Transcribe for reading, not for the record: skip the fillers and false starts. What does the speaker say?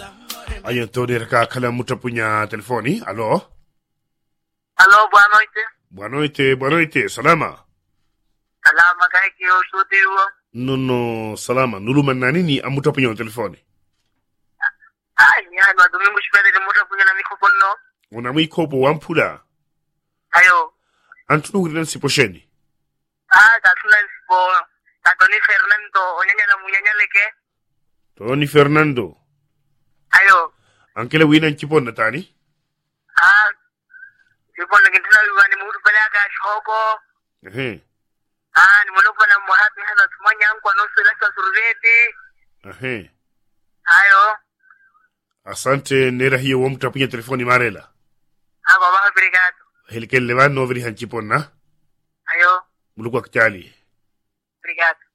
Ayo todir ka kala mutapunya telefoni. Alo? Alo, boa noite. Boa noite. Salama. Salama kay kiyo sutiwo. No, salama. Nulu manani ni amutapunya telefoni. Ay, no domingo shpede mutapunya na microfono. Una mikopo wampula. Ayo. Antunu gridan siposheni. Tatuna sipo. Tatoni Fernando, onyanya la munyanya leke. Tony Fernando. Ayo. Ankele wina chipon na tani? Chipon na kintina wani muru pala ka shoko. Ni mulupa na muhapi hana tumanya kwa nusu lasa surveti. Ayo. Asante nera hiyo wamutapunya telefoni marela. Baba, obrigado. Helikele van no veri hanchipon na? Ayo. Mulukwa kichali. Obrigado.